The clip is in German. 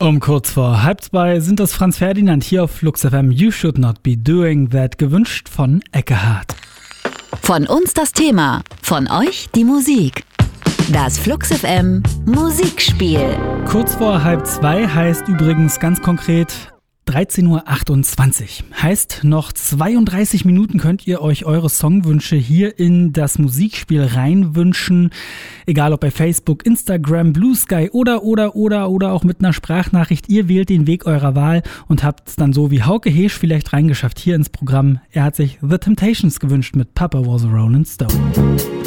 Um kurz vor 1:30 sind das Franz Ferdinand hier auf Flux FM. You should not be doing that. Gewünscht von Eckehard. Von uns das Thema, von euch die Musik. Das Flux FM Musikspiel. Kurz vor 1:30 heißt übrigens ganz konkret 13:28 Uhr. Heißt, noch 32 Minuten könnt ihr euch eure Songwünsche hier in das Musikspiel reinwünschen. Egal ob bei Facebook, Instagram, Blue Sky oder auch mit einer Sprachnachricht. Ihr wählt den Weg eurer Wahl und habt es dann so wie Hauke Heesch vielleicht reingeschafft hier ins Programm. Er hat sich The Temptations gewünscht mit Papa Was a Rolling Stone.